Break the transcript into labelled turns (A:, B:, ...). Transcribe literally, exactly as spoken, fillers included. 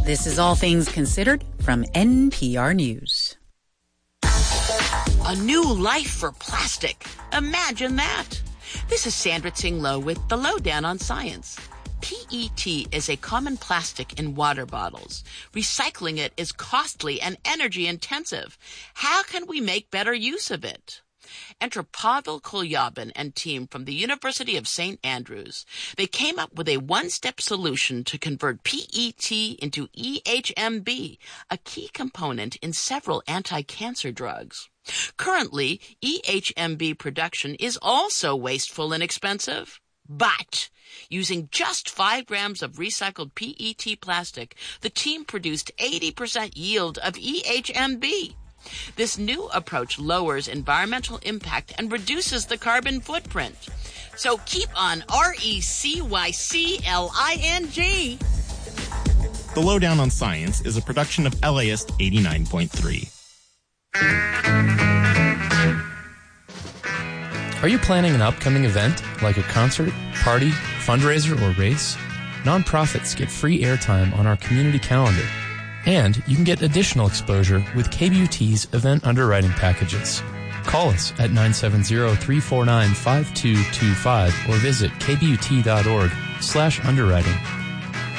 A: This is All Things Considered from N P R News.
B: A new life for plastic. Imagine that. This is Sandra Tsing Loh with The Lowdown on Science. P E T is a common plastic in water bottles. Recycling it is costly and energy intensive. How can we make better use of it? Enter Pavel Kolyabin and team from the University of Saint Andrews. They came up with a one-step solution to convert P E T into E H M B, a key component in several anti-cancer drugs. Currently, E H M B production is also wasteful and expensive. But using just five grams of recycled P E T plastic, the team produced eighty percent yield of E H M B. This new approach lowers environmental impact and reduces the carbon footprint. So keep on R E C Y C L I N G.
C: The Lowdown on Science is a production of L A S eighty-nine point three.
D: Are you planning an upcoming event like a concert, party, fundraiser, or race? Nonprofits get free airtime on our community calendar. And you can get additional exposure with K B U T's event underwriting packages. Call us at nine seven zero, three four nine, five two two five or visit kbut.org slash underwriting